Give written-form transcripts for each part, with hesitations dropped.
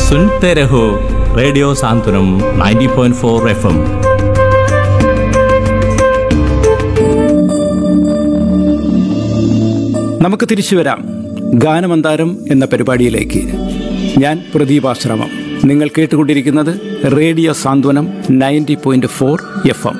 सुनते रहो radio सांतनम 90.4 FM। നമുക്ക് തിരിച്ചു വരാം ഗാനമന്താരം എന്ന പരിപാടിയിലേക്ക്. ഞാൻ പ്രദീപാശ്രമം. നിങ്ങൾ കേട്ടുകൊണ്ടിരിക്കുന്നത് റേഡിയോ സാന്ത്വനം 90.4 FM.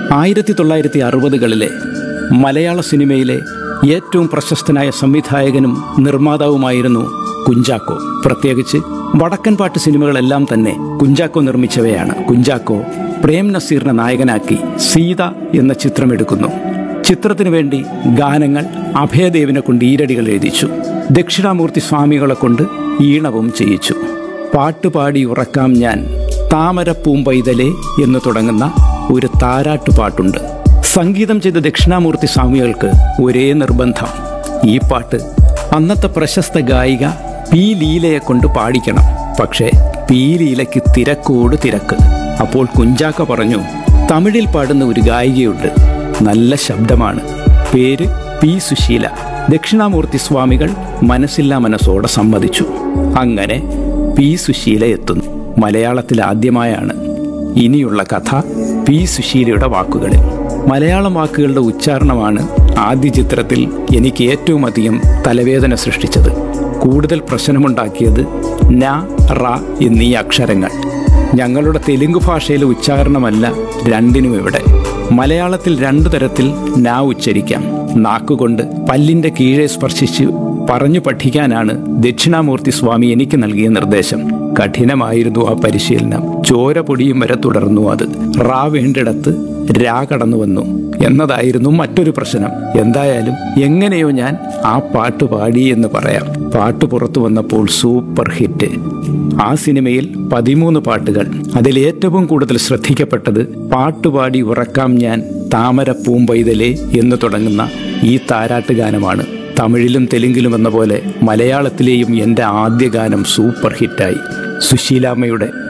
1960കളിലെ മലയാള സിനിമയിലെ ഏറ്റവും പ്രശസ്തനായ സംവിധായകനും നിർമ്മാതാവുമായിരുന്നു കുഞ്ചാക്കോ. പ്രത്യേകിച്ച് വടക്കൻ പാട്ട് സിനിമകളെല്ലാം തന്നെ കുഞ്ചാക്കോ നിർമ്മിച്ചവയാണ്. കുഞ്ചാക്കോ പ്രേം നസീറിനെ നായകനാക്കി സീത എന്ന ചിത്രമെടുക്കുന്നു. ചിത്രത്തിനു വേണ്ടി ഗാനങ്ങൾ അഭയദേവിനെ കൊണ്ട് ഈരടികൾ എഴുതിച്ചു. ദക്ഷിണാമൂർത്തി സ്വാമികളെ കൊണ്ട് ഈണവും ചെയ്യിച്ചു. പാട്ടുപാടി ഉറക്കാം ഞാൻ താമരപ്പൂമ്പൈതലേ എന്ന് തുടങ്ങുന്ന ഒരു താരാട്ടുപാട്ടുണ്ട്. സംഗീതം ചെയ്ത ദക്ഷിണാമൂർത്തി സ്വാമികൾക്ക് ഒരേ നിർബന്ധം, ഈ പാട്ട് അന്നത്തെ പ്രശസ്ത ഗായിക പി ലീലയെ കൊണ്ട് പാടിക്കണം. പക്ഷേ പി ലീലയ്ക്ക് തിരക്കോട് തിരക്ക്. അപ്പോൾ കുഞ്ചാക്ക പറഞ്ഞു, തമിഴിൽ പാടുന്ന ഒരു ഗായികയുണ്ട്, നല്ല ശബ്ദമാണ്, പേര് പി സുശീല. ദക്ഷിണാമൂർത്തി സ്വാമികൾ മനസ്സില്ലാ മനസ്സോടെ സമ്മതിച്ചു. അങ്ങനെ പി സുശീല എത്തുന്നു. മലയാളത്തിൽ ആദ്യമായാണ്. ഇനിയുള്ള കഥ പി സുശീലയുടെ വാക്കുകളിൽ. മലയാളം വാക്കുകളുടെ ഉച്ചാരണമാണ് ആദ്യ ചിത്രത്തിൽ എനിക്ക് ഏറ്റവും അധികം തലവേദന സൃഷ്ടിച്ചത്. കൂടുതൽ പ്രശ്നമുണ്ടാക്കിയത് ന, റ എന്നീ അക്ഷരങ്ങൾ. ഞങ്ങളുടെ തെലുങ്ക് ഭാഷയിലെ ഉച്ചാരണമല്ല രണ്ടിനും ഇവിടെ. മലയാളത്തിൽ രണ്ടു തരത്തിൽ ന ഉച്ചരിക്കാം. നാക്കുകൊണ്ട് പല്ലിൻ്റെ കീഴെ സ്പർശിച്ച് പറഞ്ഞു പഠിക്കാനാണ് ദക്ഷിണാമൂർത്തി സ്വാമി എനിക്ക് നൽകിയ നിർദ്ദേശം. കഠിനമായിരുന്നു ആ പരിശീലനം. ചോര പൊടിയും വരെ തുടർന്നു. അത് റാ വേണ്ടിടത്ത് രാ കടന്നു വന്നു എന്നതായിരുന്നു മറ്റൊരു പ്രശ്നം. എന്തായാലും എങ്ങനെയോ ഞാൻ ആ പാട്ട് പാടി എന്ന് പറയാം. പാട്ട് പുറത്തു വന്നപ്പോൾ സൂപ്പർ ഹിറ്റ്. ആ സിനിമയിൽ 13 പാട്ടുകൾ. അതിലേറ്റവും കൂടുതൽ ശ്രദ്ധിക്കപ്പെട്ടത് പാട്ടുപാടി ഉറക്കാം ഞാൻ താമരപ്പൂമ്പൈതലേ എന്ന് തുടങ്ങുന്ന ഈ താരാട്ട് ഗാനമാണ്. തമിഴിലും തെലുങ്കിലും എന്ന പോലെ മലയാളത്തിലെയും എൻ്റെ ആദ്യ ഗാനം സൂപ്പർ ഹിറ്റായി. സുശീലാമ്മയുടെ